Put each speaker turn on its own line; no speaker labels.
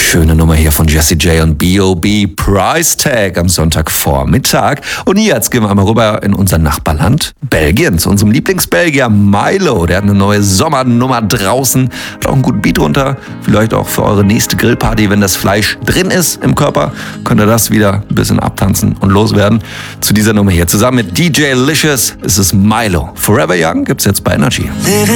Schöne Nummer hier von Jessie J und B.O.B. Price Tag am Sonntagvormittag. Und jetzt gehen wir einmal rüber in unser Nachbarland Belgien, zu unserem Lieblingsbelgier Milo. Der hat eine neue Sommernummer draußen, hat auch einen guten Beat drunter. Vielleicht auch für eure nächste Grillparty, wenn das Fleisch drin ist im Körper, könnt ihr das wieder ein bisschen abtanzen und loswerden. Zu dieser Nummer hier zusammen mit DJ Licious ist es Milo. Forever Young gibt's jetzt bei Energy.
Living